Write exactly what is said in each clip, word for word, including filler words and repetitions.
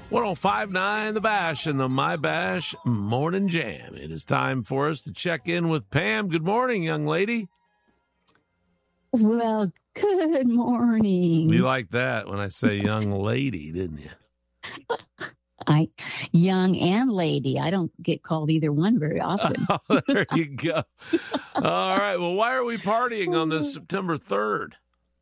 one oh five point nine The Bash and the My Bash Morning Jam. It is time for us to check in with Pam. Good morning, young lady. Well, good morning. You like that when I say young lady, didn't you? I young and lady. I don't get called either one very often. Oh, there you go. All right. Well, why are we partying on this September third?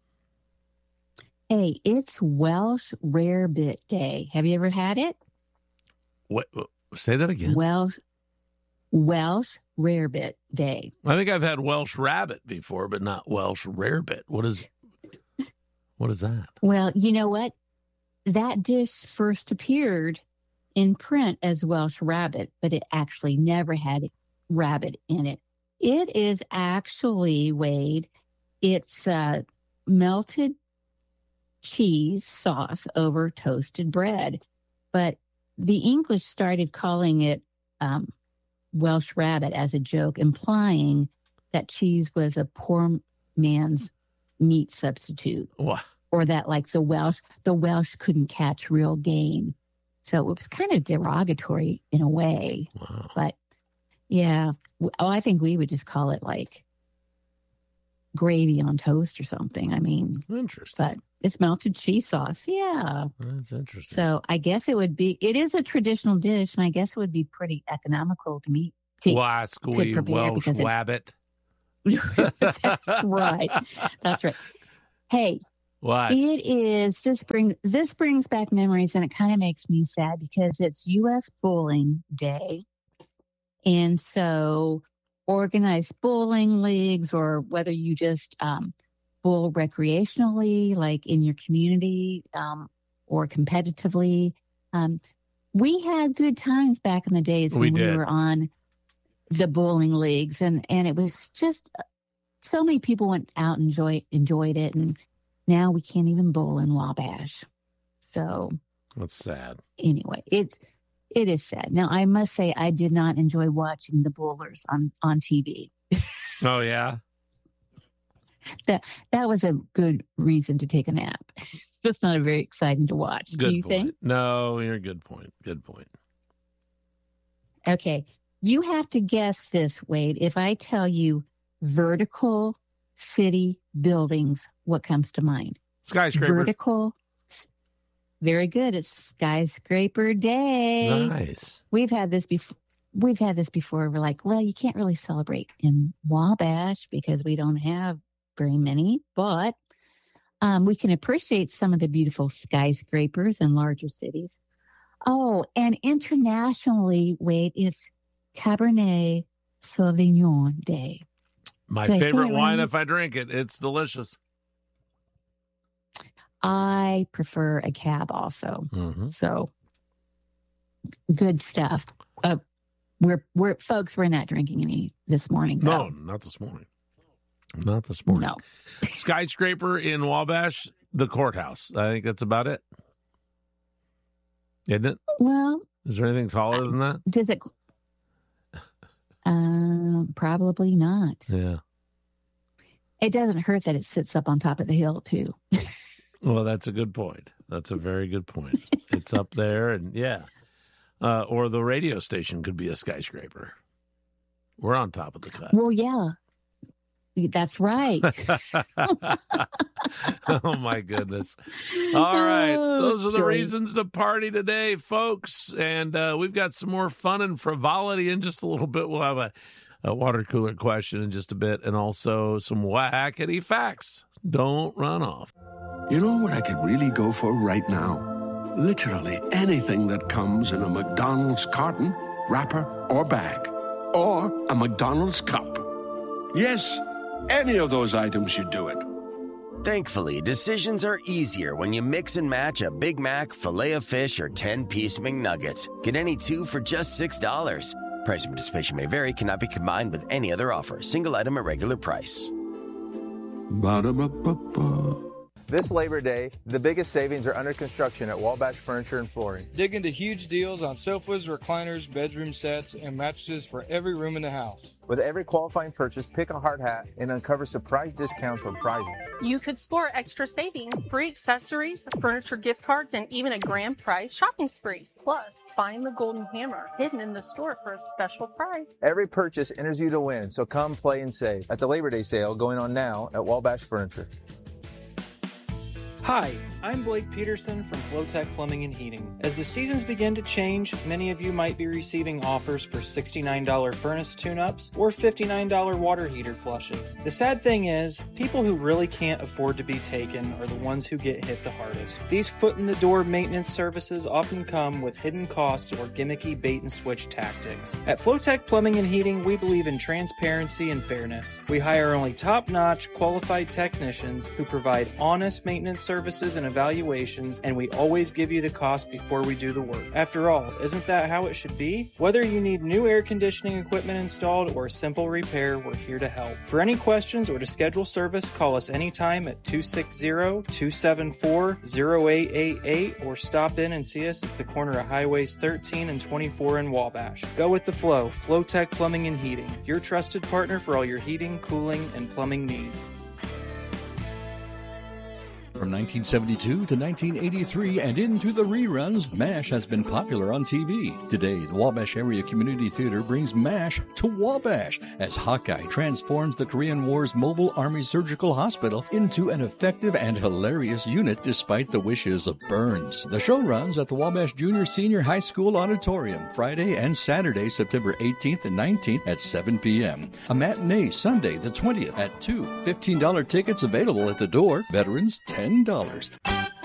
Hey, it's Welsh Rarebit Day. Have you ever had it? What? Say that again. Welsh Welsh Rarebit Day. I think I've had Welsh Rabbit before, but not Welsh Rarebit. What is what is that? Well, you know what? That dish first appeared in print as Welsh Rabbit, but it actually never had rabbit in it. It is actually, Wade, it's uh, melted cheese sauce over toasted bread. But the English started calling it um, Welsh Rabbit as a joke, implying that cheese was a poor man's meat substitute. What? Or that like the Welsh, the Welsh couldn't catch real game. So it was kind of derogatory in a way. Wow. But yeah, oh, I think we would just call it like gravy on toast or something. I mean, interesting. But it's melted cheese sauce. Yeah. That's interesting. So I guess it would be, it is a traditional dish, and I guess it would be pretty economical to meet. To, Wask to we Welsh Wabbit. That's right. That's right. Hey. What? It is, this brings, this brings back memories, and it kind of makes me sad because it's U S Bowling Day. And so organized bowling leagues, or whether you just um, bowl recreationally, like in your community, um, or competitively, um, we had good times back in the days we when did. we were on the bowling leagues. And, and it was just, so many people went out and enjoy, enjoyed it. And now we can't even bowl in Wabash. So that's sad. Anyway, it's it is sad. Now I must say I did not enjoy watching the bowlers on, on T V. Oh yeah. That that was a good reason to take a nap. Just not a very exciting to watch. Good Do you point. think? No, you're a good point. Good point. Okay. You have to guess this, Wade. If I tell you vertical city buildings, what comes to mind? Skyscrapers. Vertical. Very good. It's skyscraper day. Nice. We've had this before. We've had this before. We're like, well, you can't really celebrate in Wabash because we don't have very many, but um, we can appreciate some of the beautiful skyscrapers in larger cities. Oh, and internationally, Wade, it's Cabernet Sauvignon Day. My Did favorite wine right? if I drink it. It's delicious. I prefer a cab also. Mm-hmm. So good stuff. Uh, we're, we're, folks, we're not drinking any this morning. No, though. not this morning. Not this morning. No. Skyscraper in Wabash, the courthouse. I think that's about it. Isn't it? Well, is there anything taller than that? Does it? Uh, probably not. Yeah. It doesn't hurt that it sits up on top of the hill, too. Well, that's a good point. That's a very good point. It's up there, and yeah. Uh, or the radio station could be a skyscraper. We're on top of the cut. Well, yeah. That's right. Oh, my goodness. All right. Those are the Sorry. reasons to party today, folks. And uh, we've got some more fun and frivolity in just a little bit. We'll have a, a water cooler question in just a bit, and also some wackety facts. Don't run off. You know what I could really go for right now? Literally anything that comes in a McDonald's carton, wrapper, or bag. Or a McDonald's cup. Yes, any of those items should do it. Thankfully, decisions are easier when you mix and match a Big Mac, Filet-O-Fish, or ten-piece McNuggets. Get any two for just six dollars. Price and participation may vary, cannot be combined with any other offer. Single item at regular price. Ba-da-ba-ba-ba. This Labor Day, the biggest savings are under construction at Wabash Furniture and Flooring. Dig into huge deals on sofas, recliners, bedroom sets, and mattresses for every room in the house. With every qualifying purchase, pick a hard hat and uncover surprise discounts or prizes. You could score extra savings, free accessories, furniture gift cards, and even a grand prize shopping spree. Plus, find the golden hammer hidden in the store for a special prize. Every purchase enters you to win, so come play and save at the Labor Day sale going on now at Wabash Furniture. Hi, I'm Blake Peterson from Flowtech Plumbing and Heating. As the seasons begin to change, many of you might be receiving offers for sixty-nine dollars furnace tune-ups or fifty-nine dollars water heater flushes. The sad thing is, people who really can't afford to be taken are the ones who get hit the hardest. These foot-in-the-door maintenance services often come with hidden costs or gimmicky bait-and-switch tactics. At Flowtech Plumbing and Heating, we believe in transparency and fairness. We hire only top-notch, qualified technicians who provide honest maintenance services services and evaluations, and we always give you the cost before we do the work. After all, isn't that how it should be? Whether you need new air conditioning equipment installed or a simple repair, we're here to help. For any questions or to schedule service, call us anytime at two six zero, two seven four, zero eight eight eight or stop in and see us at the corner of Highways thirteen and twenty-four in Wabash. Go with the flow. Flowtech Plumbing and Heating, your trusted partner for all your heating, cooling, and plumbing needs. From nineteen seventy-two to nineteen eighty-three and into the reruns, MASH has been popular on T V. Today, the Wabash Area Community Theater brings MASH to Wabash as Hawkeye transforms the Korean War's Mobile Army Surgical Hospital into an effective and hilarious unit despite the wishes of Burns. The show runs at the Wabash Junior Senior High School Auditorium Friday and Saturday, September eighteenth and nineteenth at seven p.m. A matinee Sunday the twentieth at two. fifteen dollars tickets available at the door. Veterans, ten dollars.